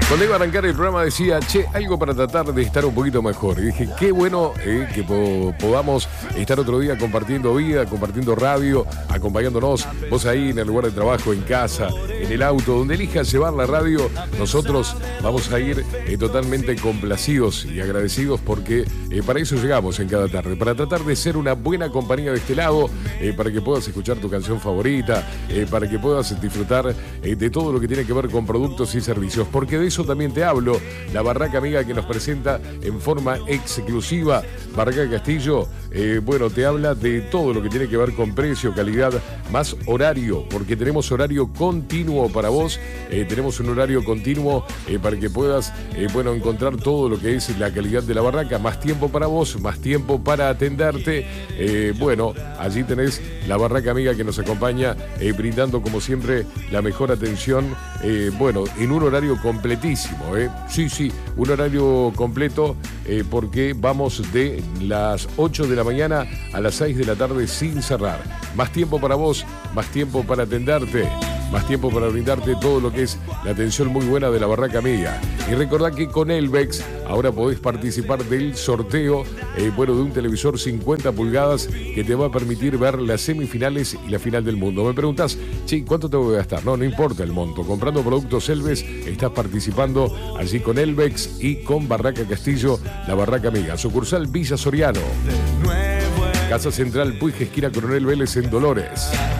Cuando iba a arrancar el programa decía, algo para tratar de estar un poquito mejor. Y dije, qué bueno que podamos estar otro día compartiendo vida, compartiendo radio, acompañándonos. Vos ahí en el lugar de trabajo, en casa, en el auto, donde elijas llevar la radio. Nosotros vamos a ir totalmente complacidos y agradecidos porque para eso llegamos en cada tarde. Para tratar de ser una buena compañía de este lado, para que puedas escuchar tu canción favorita, para que puedas disfrutar de todo lo que tiene que ver con productos y servicios. Porque de eso también te hablo, la Barraca Amiga que nos presenta en forma exclusiva Barraca Castillo, te habla de todo lo que tiene que ver con precio, calidad, más horario, porque tenemos horario continuo para vos, tenemos un horario continuo para que puedas, encontrar todo lo que es la calidad de la barraca, más tiempo para vos, más tiempo para atenderte, allí tenés la Barraca Amiga que nos acompaña, brindando como siempre la mejor atención, en un horario completísimo, Sí, un horario completo, porque vamos de las 8 de la mañana a las 6 de la tarde sin cerrar. Más tiempo para vos, más tiempo para atenderte, más tiempo para brindarte todo lo que es la atención muy buena de la Barraca Amiga. Y recordá que con Elvex ahora podés participar del sorteo, de un televisor 50 pulgadas que te va a permitir ver las semifinales y la final del mundo. Me preguntás, ¿cuánto te voy a gastar? No importa el monto. Comprando productos Elvex estás participando allí con Elvex y con Barraca Castillo, la Barraca Amiga. Sucursal Villa Soriano. Casa Central Puig, esquina Coronel Vélez en Dolores.